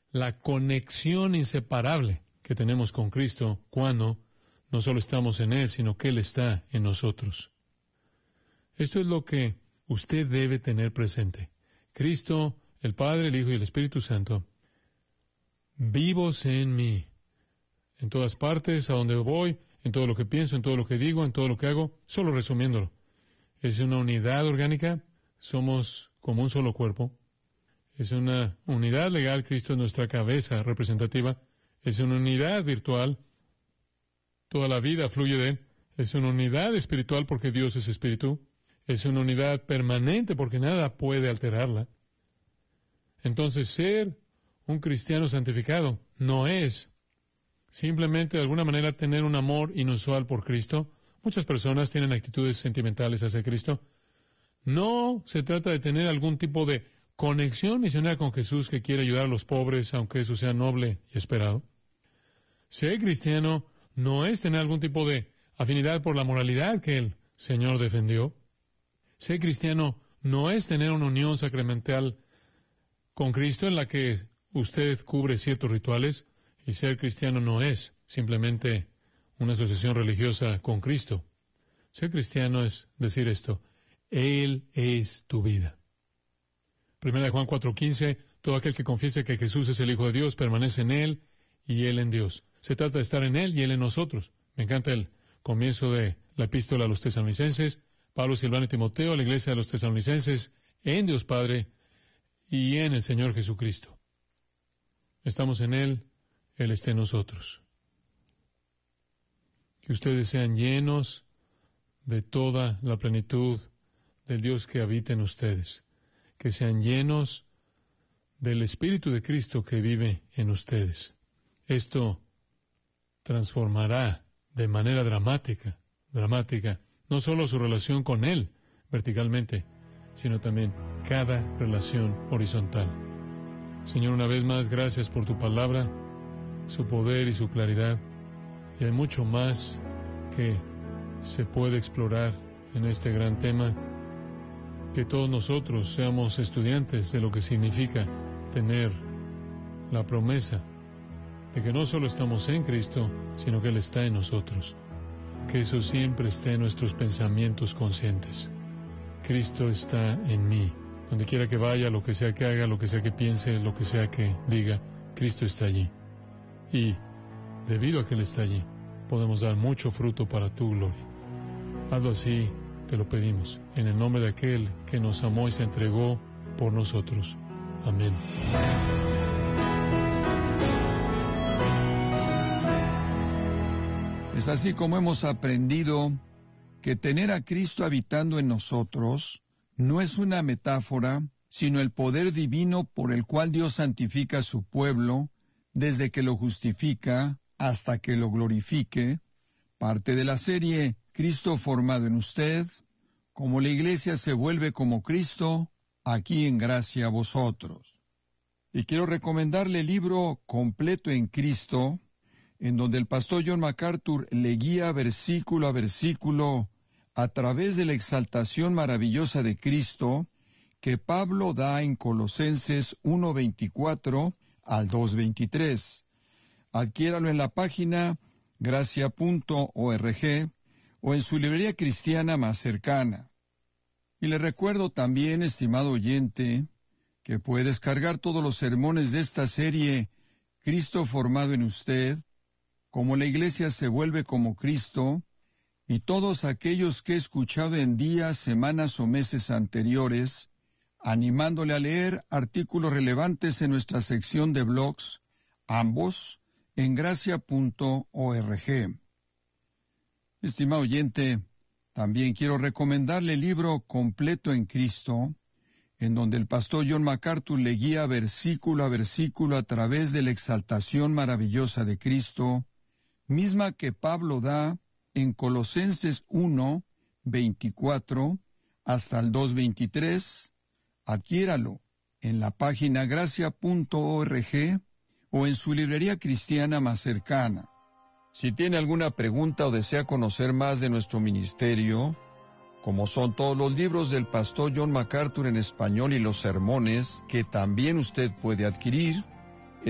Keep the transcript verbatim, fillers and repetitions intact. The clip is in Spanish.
la conexión inseparable que tenemos con Cristo cuando no solo estamos en Él, sino que Él está en nosotros. Esto es lo que usted debe tener presente. Cristo, el Padre, el Hijo y el Espíritu Santo, vivos en mí, en todas partes, a donde voy, en todo lo que pienso, en todo lo que digo, en todo lo que hago, solo resumiéndolo. Es una unidad orgánica, somos como un solo cuerpo. Es una unidad legal, Cristo es nuestra cabeza representativa. Es una unidad virtual, toda la vida fluye de Él. Es una unidad espiritual porque Dios es espíritu. Es una unidad permanente porque nada puede alterarla. Entonces, ser un cristiano santificado no es simplemente de alguna manera tener un amor inusual por Cristo. Muchas personas tienen actitudes sentimentales hacia Cristo. No se trata de tener algún tipo de conexión misionera con Jesús que quiere ayudar a los pobres, aunque eso sea noble y esperado. Ser cristiano no es tener algún tipo de afinidad por la moralidad que el Señor defendió. Ser cristiano no es tener una unión sacramental con Cristo en la que usted cubre ciertos rituales, y ser cristiano no es simplemente una asociación religiosa con Cristo. Ser cristiano es decir esto: Él es tu vida. Primera de Juan cuatro quince, todo aquel que confiese que Jesús es el Hijo de Dios permanece en Él y Él en Dios. Se trata de estar en Él y Él en nosotros. Me encanta el comienzo de la epístola a los tesalonicenses. Pablo, Silvano y Timoteo, a la iglesia de los tesalonicenses, en Dios Padre y en el Señor Jesucristo. Estamos en Él, Él está en nosotros. Que ustedes sean llenos de toda la plenitud del Dios que habita en ustedes. Que sean llenos del Espíritu de Cristo que vive en ustedes. Esto transformará de manera dramática, dramática, no solo su relación con Él verticalmente, sino también cada relación horizontal. Señor, una vez más, gracias por tu palabra, su poder y su claridad. Y hay mucho más que se puede explorar en este gran tema. Que todos nosotros seamos estudiantes de lo que significa tener la promesa de que no solo estamos en Cristo, sino que Él está en nosotros. Que eso siempre esté en nuestros pensamientos conscientes. Cristo está en mí. Donde quiera que vaya, lo que sea que haga, lo que sea que piense, lo que sea que diga, Cristo está allí. Y, debido a que Él está allí, podemos dar mucho fruto para tu gloria. Hazlo así, te lo pedimos, en el nombre de aquel que nos amó y se entregó por nosotros. Amén. Es así como hemos aprendido que tener a Cristo habitando en nosotros no es una metáfora, sino el poder divino por el cual Dios santifica a su pueblo, desde que lo justifica hasta que lo glorifique, parte de la serie Cristo formado en usted, como la Iglesia se vuelve como Cristo, aquí en gracia a vosotros. Y quiero recomendarle el libro Completo en Cristo, en donde el pastor John MacArthur le guía versículo a versículo a través de la exaltación maravillosa de Cristo que Pablo da en Colosenses uno veinticuatro al dos veintitrés. Adquiéralo en la página gracia punto org o en su librería cristiana más cercana. Y le recuerdo también, estimado oyente, que puede descargar todos los sermones de esta serie Cristo formado en usted, como la Iglesia se vuelve como Cristo, y todos aquellos que he escuchado en días, semanas o meses anteriores, animándole a leer artículos relevantes en nuestra sección de blogs, ambos en gracia punto org. Estimado oyente, también quiero recomendarle el libro Completo en Cristo, en donde el pastor John MacArthur le guía versículo a versículo a través de la exaltación maravillosa de Cristo, misma que Pablo da en Colosenses uno veinticuatro hasta el dos veintitrés. Adquiéralo en la página gracia punto org o en su librería cristiana más cercana. Si tiene alguna pregunta o desea conocer más de nuestro ministerio, como son todos los libros del pastor John MacArthur en español y los sermones que también usted puede adquirir,